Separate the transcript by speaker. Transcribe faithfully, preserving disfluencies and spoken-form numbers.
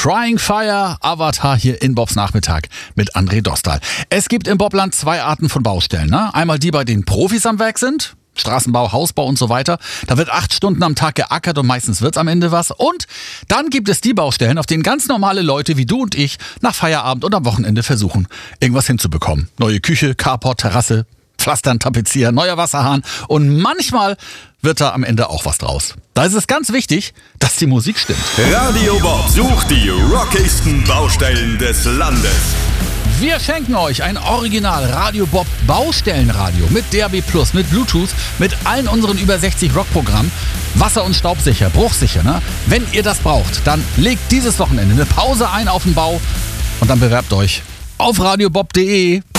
Speaker 1: Crying Fire, Avatar hier in Bobs Nachmittag mit André Dostal. Es gibt im Bobland zwei Arten von Baustellen. Ne? Einmal die, bei denen Profis am Werk sind. Straßenbau, Hausbau und so weiter. Da wird acht Stunden am Tag geackert und meistens wird's am Ende was. Und dann gibt es die Baustellen, auf denen ganz normale Leute wie du und ich nach Feierabend und am Wochenende versuchen, irgendwas hinzubekommen. Neue Küche, Carport, Terrasse, Pflastern, Tapezieren, neuer Wasserhahn und manchmal wird da am Ende auch was draus. Da ist es ganz wichtig, dass die Musik stimmt.
Speaker 2: Radio Bob sucht die rockigsten Baustellen des Landes.
Speaker 1: Wir schenken euch ein Original Radio Bob Baustellenradio mit D A B Plus, mit Bluetooth, mit allen unseren über sechzig Rockprogrammen. Wasser- und staubsicher, bruchsicher. Ne? Wenn ihr das braucht, dann legt dieses Wochenende eine Pause ein auf den Bau und dann bewerbt euch auf radiobob punkt de.